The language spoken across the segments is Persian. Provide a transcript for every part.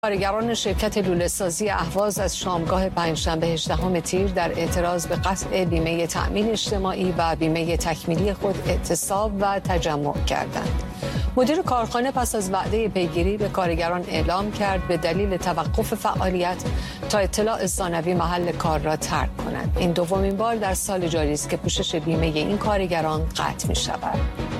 کارگران شرکت لوله‌سازی اهواز از شامگاه پنجشنبه 18 تیر در اعتراض به قطع بیمه تأمین اجتماعی و بیمه تکمیلی خود اعتصاب و تجمع کردند. مدیر کارخانه پس از وعده پیگیری به کارگران اعلام کرد به دلیل توقف فعالیت تا اطلاع ثانوی محل کار را ترک کنند. این دومین بار در سال جاری است که پوشش بیمه این کارگران قطع می شود.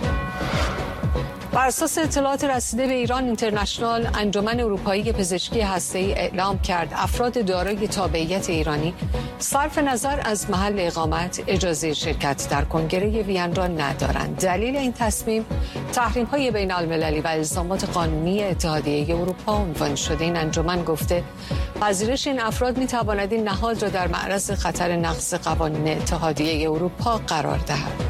بر اساس اطلاعات رسیده به ایران اینترنشنال، انجمن اروپایی پزشکی هسته‌ای اعلام کرد افراد دارای تابعیت ایرانی صرف نظر از محل اقامت اجازه شرکت در کنگره وین را ندارند. دلیل این تصمیم تحریم‌های بین‌المللی و الزامات قانونی اتحادیه اروپا عنوان شده. این انجمن گفته پذیرش این افراد می‌تواند این نهاد را در معرض خطر نقض قوانین اتحادیه اروپا قرار دهد.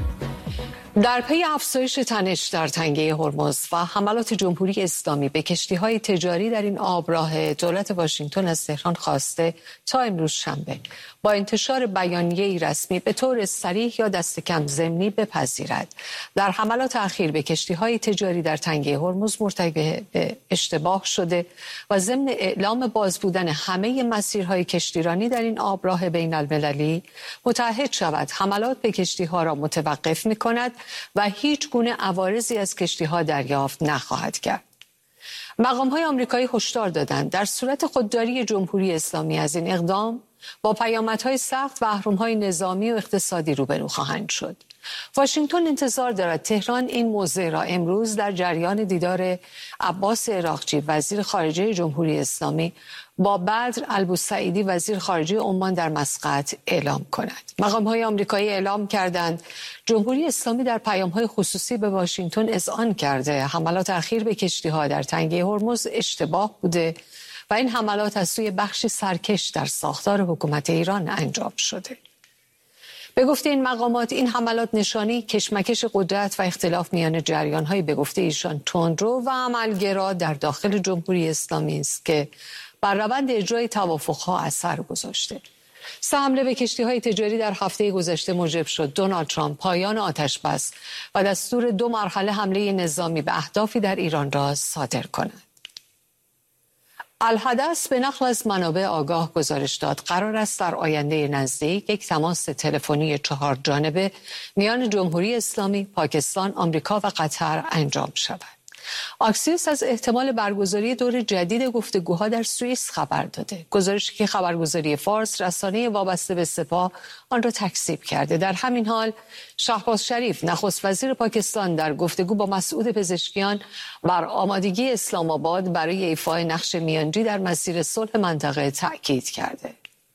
در پی افزایش تنش در تنگه هرمز و حملات جمهوری اسلامی به کشتی‌های تجاری در این آبراه، دولت واشنگتن از تهران خواسته تا امروز شنبه با انتشار بیانیه‌ای رسمی به طور صریح یا دست کم ضمنی بپذیرد در حملات اخیر به کشتی‌های تجاری در تنگه هرمز مرتکب اشتباه شده و ضمن اعلام باز بودن همه مسیرهای کشتیرانی در این آبراه بین‌المللی متعهد شود حملات به کشتی‌ها را متوقف می‌کند و هیچ گونه عوارضی از کشتی‌ها دریافت نخواهد کرد. مقام‌های آمریکایی هشدار دادند در صورت خودداری جمهوری اسلامی از این اقدام با پیامدهای سخت و اهرم‌های نظامی و اقتصادی روبرو خواهند شد. واشنگتن انتظار دارد تهران این موضوع را امروز در جریان دیدار عباس عراقچی وزیر خارجه جمهوری اسلامی با بدر البوسعیدی وزیر خارجه عمان در مسقط اعلام کند. مقام‌های آمریکایی اعلام کردند جمهوری اسلامی در پیام‌های خصوصی به واشنگتن اذعان کرده حملات اخیر به کشتی‌ها در تنگه هرمز اشتباه بوده و این حملات از سوی بخشی سرکش در ساختار حکومت ایران انجام شده. به گفته این مقامات این حملات نشانه کشمکش قدرت و اختلاف میان جریان‌های به گفته ایشان تندرو و عملگرا در داخل جمهوری اسلامی است که بر روند اجرای توافق‌ها اثر گذاشته. حمله به کشتی‌های تجاری در هفته گذشته موجب شد دونالد ترامپ پایان آتش‌بس و دستور 2 مرحله حمله نظامی به اهدافی در ایران را صادر کند. الحدث به نقل از منابع آگاه گزارش داد قرار است در آینده نزدیک یک تماس تلفنی 4 جانبه میان جمهوری اسلامی، پاکستان، آمریکا و قطر انجام شود. آکسیوس از احتمال برگزاری دور جدید گفتگوها در سوئیس خبر داده. گزارشی که خبرگزاری فارس رسانه وابسته به سپاه آن را تکذیب کرده. در همین حال شهباز شریف نخست وزیر پاکستان در گفتگو با مسعود پزشکیان بر آمادگی اسلام آباد برای ایفای نقش میانجی در مسیر صلح منطقه تأکید کرده.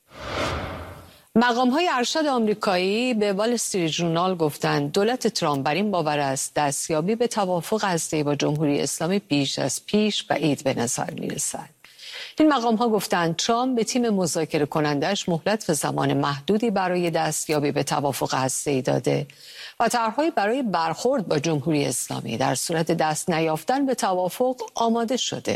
مقام‌های ارشد آمریکایی به وال استریت ژورنال گفتند دولت ترامپ بر این باور است دستیابی به توافق هسته‌ای با جمهوری اسلامی بیش از پیش بعید به نظر می‌رسد. این مقام‌ها گفتند ترامپ به تیم مذاکره کنندش مهلت و زمان محدودی برای دستیابی به توافق هسته‌ای داده و طرح‌هایی برای برخورد با جمهوری اسلامی در صورت دست نیافتن به توافق آماده شده.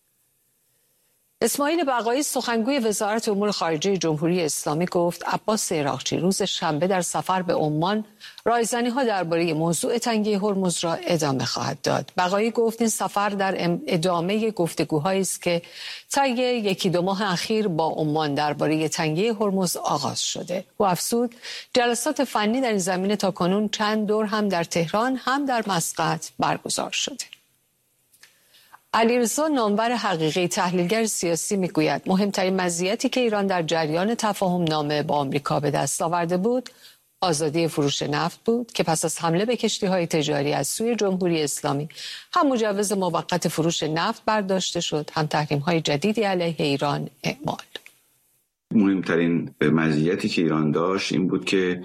اسماعیل بقایی سخنگوی وزارت امور خارجه جمهوری اسلامی گفت عباس عراقچی روز شنبه در سفر به عمان رایزنی‌ها درباره موضوع تنگه هرمز را ادامه خواهد داد. بقایی گفت این سفر در ادامه گفتگوهایی است که طی 1-2 ماه اخیر با عمان درباره تنگه هرمز آغاز شده. او افزود جلسات فنی در این زمینه تاکنون چند دور هم در تهران هم در مسقط برگزار شده. علیرضا نامور حقیقی تحلیلگر سیاسی میگوید مهمترین مزیتی که ایران در جریان تفاهم نامه با آمریکا به دست آورده بود آزادی فروش نفت بود که پس از حمله به کشتی‌های تجاری از سوی جمهوری اسلامی هم مجوز موقت فروش نفت برداشته شد هم تحریم‌های جدیدی علیه ایران اعمال. مهمترین مزیتی که ایران داشت این بود که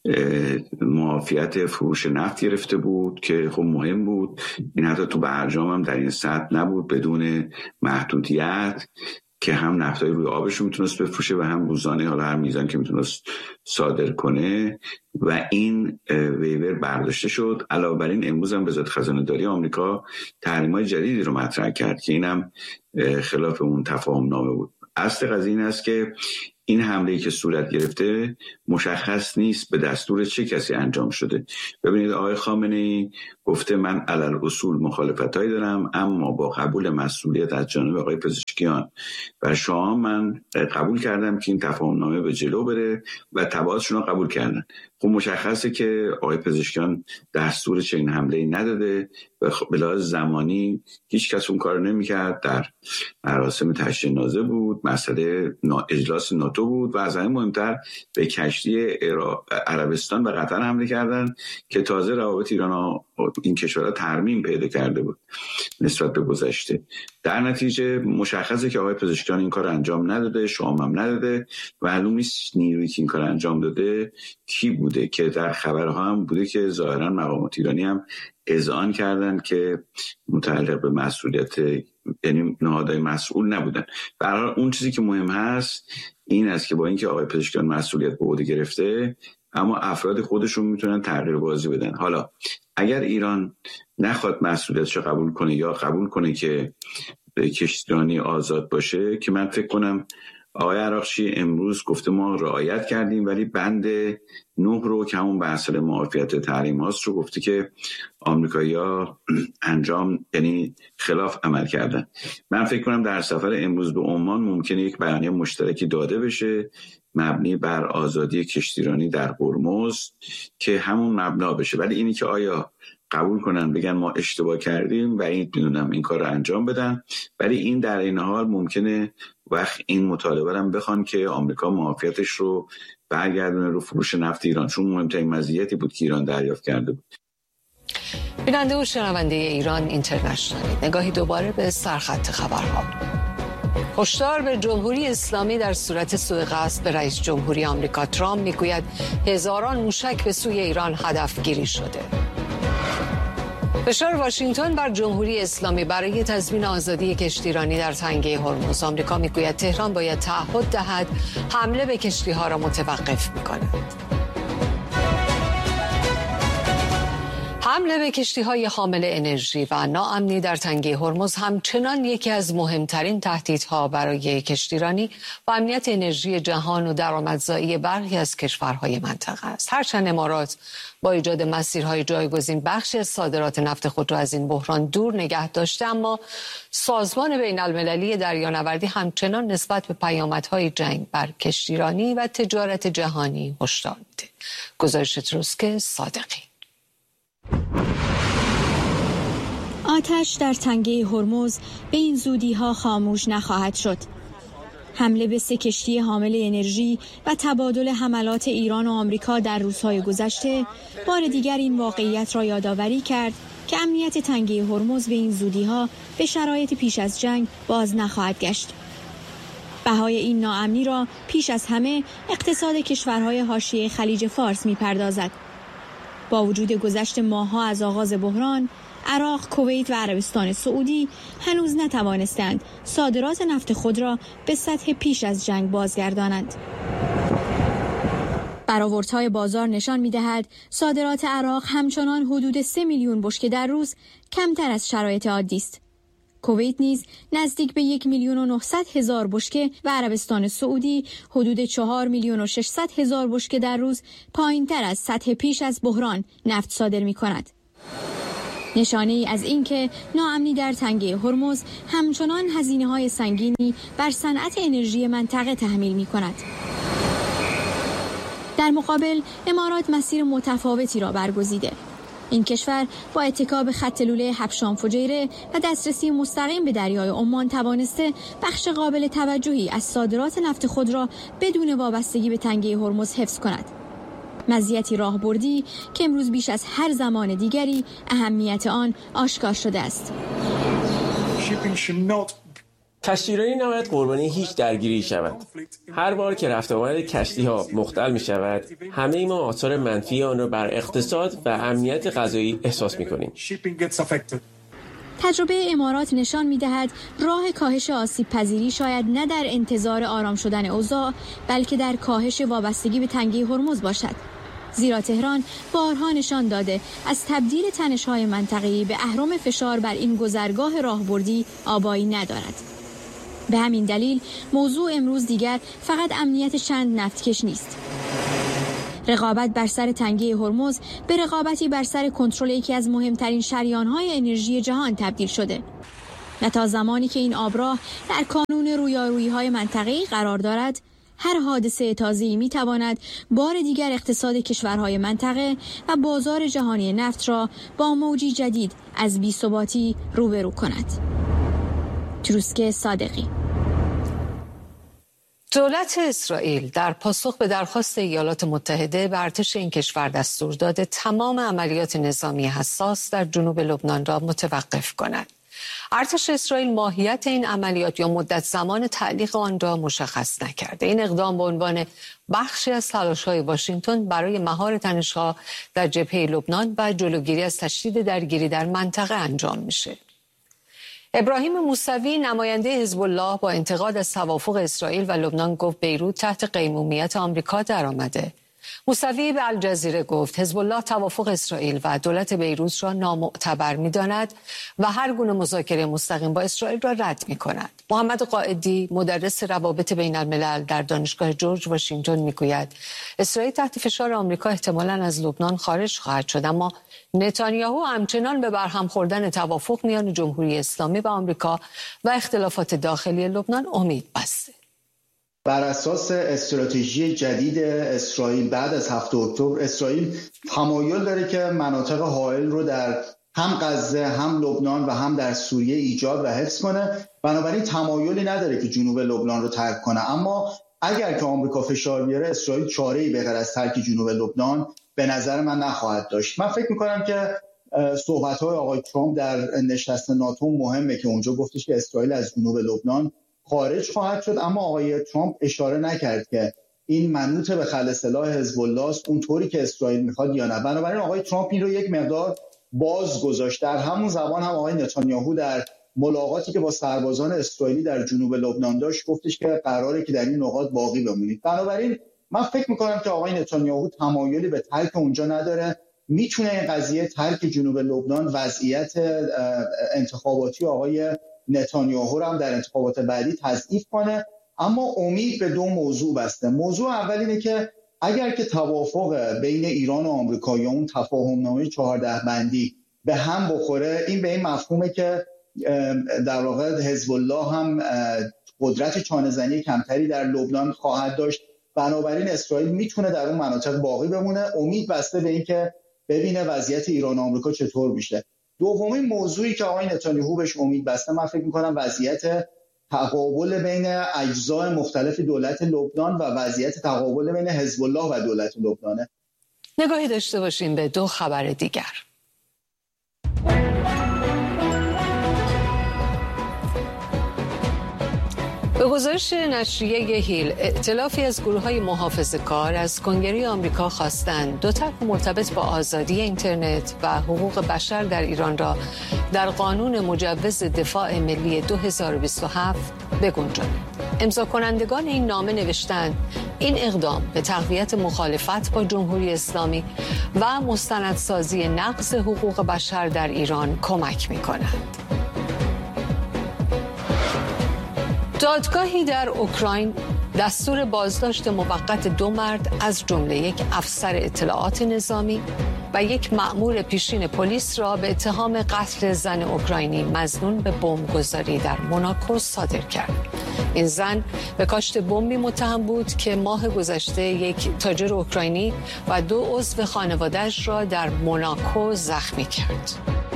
معافیت فروش نفت گرفته بود که خب مهم بود. این حتی تو برجام هم در این سطح نبود بدون محدودیت که هم نفتای روی آبش میتونست بفروشه و هم روزانه حالا هر میزان که میتونست صادر کنه و این ویور برداشته شد. علاوه بر این امروز هم وزارت خزانه داری آمریکا تحریم‌های جدیدی رو مطرح کرد که اینم خلاف اون تفاهم نامه بود. اصل قضیه این است که این حمله‌ای که صورت گرفته مشخص نیست به دستور چه کسی انجام شده. ببینید آقای خامنه‌ای گفته من علل اصول مخالفتایی دارم، اما با قبول مسئولیت از جانب آقای پزشکیان و شاه من قبول کردم که این تفاهم‌نامه به جلو بره و تبعاتشون رو قبول کردن. خب مشخصه که آقای پزشکیان دستور چنین حمله‌ای نداده و به لحاظ زمانی هیچ کس اون کارو نمی‌کرد. در مراسم تشییع نازه بود، مسئله اجلاس ناتو بود و از همه مهمتر به کشتی عربستان و قطر حمله کردن که تازه روابط ایران و این کشورها ترمیم پیدا کرده بود نسبت به گذشته. در نتیجه مشخصه که آقای پزشکیان این کار انجام نداده، شام هم نداده، معلوم نیست نیرویی که این کار انجام داده کی بوده، که در خبرها هم بوده که ظاهرا مقامات ایرانی هم اذعان کردن که متعلق به مسئولیت، یعنی نهادهای مسئول نبودن. به هر حال اون چیزی که مهم هست این است که با اینکه آقای پزشکیان مسئولیت به عهده گرفته، اما افراد خودشون میتونن تغییر بازی بدن. حالا اگر ایران نخواد مسئولیتشو قبول کنه یا قبول کنه که کشتیرانی آزاد باشه، که من فکر کنم آقای عراقچی امروز گفته ما رعایت کردیم، ولی بند 9 رو که همون بحث معافیت تحریم هاست رو گفته که آمریکایی‌ها یعنی خلاف عمل کردن. من فکر کنم در سفر امروز به عمان ممکنه یک بیانیه مشترکی داده بشه مبنی بر آزادی کشتیرانی در هرمز که همون مبنا بشه، ولی اینی که آیا قبول کنن بگن ما اشتباه کردیم و این میدونم این کار رو انجام بدن، ولی این در این حال ممکنه وقت این مطالبه هم بخوان که آمریکا معافیتش رو برگردونه رو فروش نفت ایران، چون مهمترین مزیتی بود که ایران دریافت کرده بود. بیننده و شنونده ایران اینترنشنال، نگاهی دوباره به سرخط خبرها. هشدار به جمهوری اسلامی در صورت سوء قصد به رئیس جمهوری آمریکا. ترامپ میگوید هزاران موشک به سوی ایران هدفگیری شده. فشار واشنگتن بر جمهوری اسلامی برای تضمین آزادی کشتیرانی در تنگه هرمز. آمریکا میگوید تهران باید تعهد دهد حمله به کشتی‌ها را متوقف می‌کند. حمله به کشتی‌های حامل انرژی و ناامنی در تنگه هرمز همچنان یکی از مهمترین تهدیدها برای کشتیرانی و امنیت انرژی جهان و درآمدزایی برخی از کشورهای منطقه است. هرچند امارات با ایجاد مسیرهای جایگزین بخشی از صادرات نفت خود را از این بحران دور نگه داشته، اما سازمان بین‌المللی دریانوردی همچنان نسبت به پیامدهای جنگ بر کشتیرانی و تجارت جهانی هشدار می‌دهد. گزارش تروسک صادقی. آتش در تنگه هرمز به این زودی‌ها خاموش نخواهد شد. حمله به 3 کشتی حامل انرژی و تبادل حملات ایران و آمریکا در روزهای گذشته بار دیگر این واقعیت را یادآوری کرد که امنیت تنگه هرمز به این زودی‌ها به شرایط پیش از جنگ باز نخواهد گشت. بهای این ناامنی را پیش از همه اقتصاد کشورهای حاشیه خلیج فارس می‌پردازد. با وجود گذشت ماه‌ها از آغاز بحران، عراق، کویت و عربستان سعودی هنوز نتوانستند صادرات نفت خود را به سطح پیش از جنگ بازگردانند. برآوردهای بازار نشان می‌دهد صادرات عراق همچنان حدود 3 میلیون بشکه در روز کمتر از شرایط عادی است. کویت نیز نزدیک به 1,900,000 بشکه و عربستان سعودی حدود 4,600,000 بشکه در روز پایین‌تر از سطح پیش از بحران نفت صادر می‌کند. نشانه‌ای از اینکه ناامنی در تنگه هرمز همچنان هزینه‌های سنگینی بر صنعت انرژی منطقه تحمیل می‌کند. در مقابل امارات مسیر متفاوتی را برگزیده. این کشور با اتکا به خط لوله حبشان فجیره و دسترسی مستقیم به دریای عمان توانسته بخش قابل توجهی از صادرات نفت خود را بدون وابستگی به تنگه هرمز حفظ کند. مزیتی راهبردی که امروز بیش از هر زمان دیگری اهمیت آن آشکار شده است. کشتیرانی نباید قربانی هیچ درگیری شود. هر بار که رفت آمد کشتی‌ها مختل می‌شود، همه ما آثار منفی آن را بر اقتصاد و امنیت غذایی احساس می‌کنیم. تجربه امارات نشان می‌دهد راه کاهش آسیب پذیری شاید نه در انتظار آرام شدن اوضاع، بلکه در کاهش وابستگی به تنگه هرمز باشد. زیرا تهران بارها نشان داده از تبدیل تنش‌های منطقه‌ای به اهرم فشار بر این گذرگاه راهبردی آبایی ندارد. به همین دلیل موضوع امروز دیگر فقط امنیت چند نفتکش نیست. رقابت بر سر تنگه هرمز به رقابتی بر سر کنترل یکی از مهمترین شریان‌های انرژی جهان تبدیل شده. و تا زمانی که این آبراه در کانون رویارویی‌های منطقه‌ای قرار دارد، هر حادثه تازه‌ای می‌تواند بار دیگر اقتصاد کشورهای منطقه و بازار جهانی نفت را با موجی جدید از بی‌ثباتی روبرو کند. تروسکه صادقی. دولت اسرائیل در پاسخ به درخواست ایالات متحده به ارتش این کشور دستور داده تمام عملیات نظامی حساس در جنوب لبنان را متوقف کند. ارتش اسرائیل ماهیت این عملیات یا مدت زمان تعلیق آن را مشخص نکرده. این اقدام به عنوان بخشی از تلاش‌های واشنگتن برای مهار تنش‌ها در جبهه لبنان و جلوگیری از تشدید درگیری در منطقه انجام میشه. ابراهیم موسوی نماینده حزب الله با انتقاد از توافق اسرائیل و لبنان گفت بیروت تحت قیمومیت آمریکا درآمده. موسوی به الجزیره گفت حزب الله توافق اسرائیل و دولت بیروت را نامعتبر می‌داند و هر گونه مذاکره مستقیم با اسرائیل را رد می‌کند. محمد قائدی مدرس روابط بین الملل در دانشگاه جورج واشنگتن می‌گوید اسرائیل تحت فشار آمریکا احتمالاً از لبنان خارج خواهد شد، اما نتانیاهو همچنان به برهم خوردن توافق میان جمهوری اسلامی و آمریکا و اختلافات داخلی لبنان امید بسته. بر اساس استراتژی جدید اسرائیل بعد از 7 اکتبر، اسرائیل تمایل داره که مناطق حائل رو در هم غزه، هم لبنان و هم در سوریه ایجاد و حفظ کنه. بنابراین تمایلی نداره که جنوب لبنان رو ترک کنه. اما اگر که آمریکا فشار بیاره، اسرائیل چاره‌ای به غیر از ترک جنوب لبنان به نظر من نخواهد داشت. من فکر می‌کنم که صحبت‌های آقای ترامپ در نشست ناتو مهمه که اونجا گفتش که اسرائیل از جنوب لبنان خارج خواهد شد، اما آقای ترامپ اشاره نکرد که این منوط به خلع سلاح حزب الله است اونطوری که اسرائیل میخواد یا نه. بنابراین آقای ترامپ این رو یک مقدار باز گذاشت. در همون زمان هم آقای نتانیاهو در ملاقاتی که با سربازان اسرائیلی در جنوب لبنان داشت گفتش که قراره که در این نقاط باقی بمونید. بنابراین من فکر میکنم که آقای نتانیاهو تمایلی به ترک اونجا نداره. میتونه این قضیه ترک جنوب لبنان وضعیت انتخاباتی آقای نتانیاهو رو هم در انتخابات بعدی تضعیف کنه، اما امید به 2 موضوع بسته. موضوع اول اینه که اگر که توافق بین ایران و آمریکا یا اون تفاهمنامه 14 بندی به هم بخوره، این به این مفهومه که در واقع حزب الله هم قدرت چانه‌زنی کمتری در لبنان خواهد داشت. بنابراین اسرائیل میتونه در اون مناطق باقی بمونه. امید بسته به این که ببینه وضعیت ایران و آمریکا چطور میشه. دومین موضوعی که آقای نتانیاهو بهش امید بسته، من فکر می‌کنم وضعیت تقابل بین اجزای مختلف دولت لبنان و وضعیت تقابل بین حزب الله و دولت لبنانه. نگاهی داشته باشیم به 2 خبر دیگر. به گزارش نشریه هیل، ائتلافی از گروه‌های محافظه‌کار از کنگره آمریکا خواستند 2 طرح مرتبط با آزادی اینترنت و حقوق بشر در ایران را در قانون مجوز دفاع ملی 2027 بگنجانند. امضا کنندگان این نامه نوشتند این اقدام به تقویت مخالفت با جمهوری اسلامی و مستندسازی نقض حقوق بشر در ایران کمک می‌کند. دادگاهی در اوکراین دستور بازداشت موقت 2 مرد از جمله یک افسر اطلاعات نظامی و یک مأمور پیشین پلیس را به اتهام قتل زن اوکراینی مظنون به بمبگذاری در موناکو صادر کرد. این زن به کاشت بمبی متهم بود که ماه گذشته یک تاجر اوکراینی و 2 عضو خانواده‌اش را در موناکو زخمی کرد.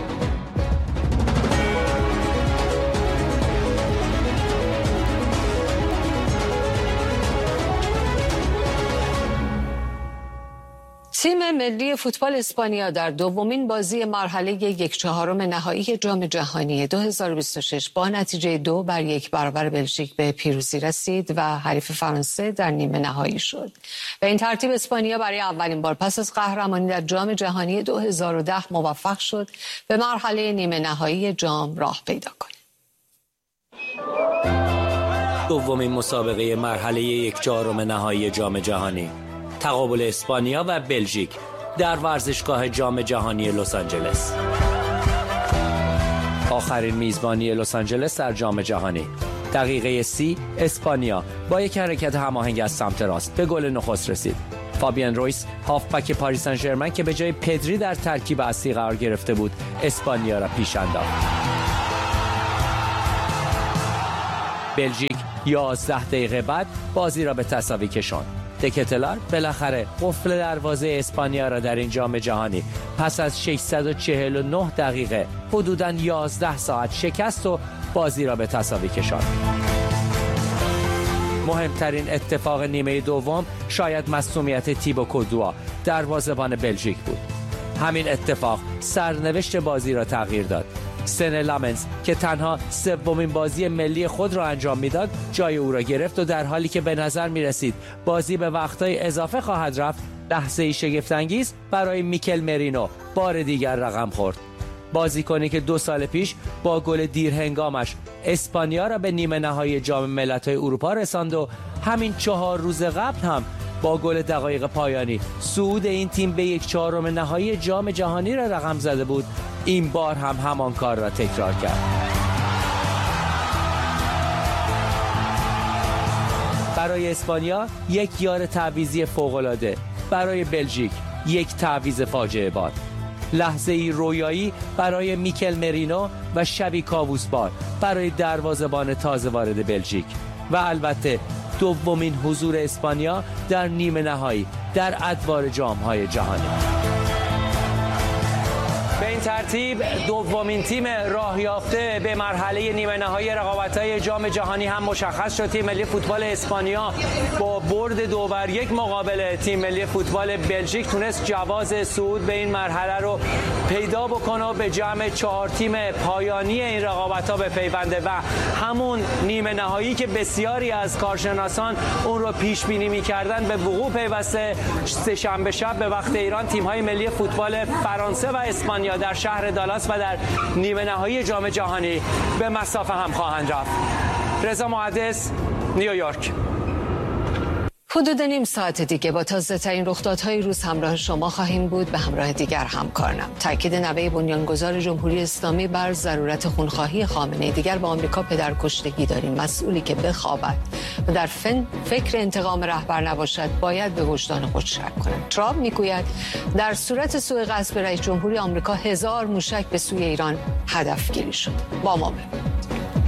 تیم ملی فوتبال اسپانیا در 2مین بازی مرحله 1/4 نهایی جام جهانی 2026 با نتیجه 2-1 برابر بلژیک به پیروزی رسید و حریف فرانسه در نیمه نهایی شد. به این ترتیب اسپانیا برای اولین بار پس از قهرمانی در جام جهانی 2010 موفق شد به مرحله نیمه نهایی جام راه پیدا کند. 2مین مسابقه مرحله 1/4 نهایی جام جهانی، تقابل اسپانیا و بلژیک در ورزشگاه جام جهانی لس آنجلس. آخرین میزبانی لس آنجلس در جام جهانی. دقیقه 30 اسپانیا با یک حرکت هماهنگ از سمت راست به گل نخست رسید. فابیان رویس هافبک پاریس سن ژرمن که به جای پدری در ترکیب اصلی قرار گرفته بود اسپانیا را پیش انداخت. بلژیک 11 دقیقه بعد بازی را به تساوی کشاند. دکتلار بالاخره قفل دروازه اسپانیا را در این جام جهانی پس از 649 دقیقه حدوداً 11 ساعت شکست و بازی را به تساوی کشاند. مهمترین اتفاق نیمه دوم شاید مصونیت تیبو کورتوا دروازه‌بان بلژیک بود. همین اتفاق سرنوشت بازی را تغییر داد. سن لامنز که تنها سومین بازی ملی خود را انجام میداد جای او را گرفت و در حالی که به نظر می رسید بازی به وقتهای اضافه خواهد رفت، لحظه‌ای شگفت‌انگیز برای میکل مرینو بار دیگر رقم خورد. بازیکنی که 2 سال پیش با گل دیرهنگامش اسپانیا را به نیمه نهایی جام ملت‌های اروپا رساند و همین 4 روز قبل هم با گل دقایق پایانی صعود این تیم به 1/4 نهایی جام جهانی را رقم زده بود، این بار هم همان کار را تکرار کرد. برای اسپانیا یک یار تعویضی فوق‌العاده، برای بلژیک یک تعویض فاجعه بار. لحظه ای رویایی برای میکل مرینو و شبی کاووس‌بار برای دروازه‌بان تازه وارد بلژیک و البته دومین حضور اسپانیا در نیمه نهایی در ادوار جام‌های جهانی. به این ترتیب دومین تیم راه یافته به مرحله نیمه نهایی رقابت‌های جام جهانی هم مشخص شد. تیم ملی فوتبال اسپانیا با برد 2-1 مقابل تیم ملی فوتبال بلژیک تونست جواز صعود به این مرحله رو پیدا بکنه و به جمع 4 تیم پایانی این رقابت‌ها بپیونده و همون نیمه نهایی که بسیاری از کارشناسان اون رو پیش بینی می‌کردن به وقوع پیوسته. سه‌شنبه شب به وقت ایران تیم‌های ملی فوتبال فرانسه و اسپانیا در شهر دالاس و در نیمه نهایی جام جهانی به مسافه هم خواهند رفت. رضا محدث، نیویورک. حدود نیم ساعت دیگه با تازه‌ترین رخدادهای روز همراه شما خواهیم بود، به همراه دیگر همکارانم. تاکید نوه بنیانگذار جمهوری اسلامی بر ضرورت خونخواهی خامنه‌ای. دیگر به آمریکا پدرکشتگی داریم. مسئولی که بخوابد و در فکر انتقام رهبر نباشد باید به وجدان خود شک کند. ترامپ میگوید در صورت سوء قصد رئیس جمهوری آمریکا 1000 موشک به سوی ایران هدفگیری شد. با ما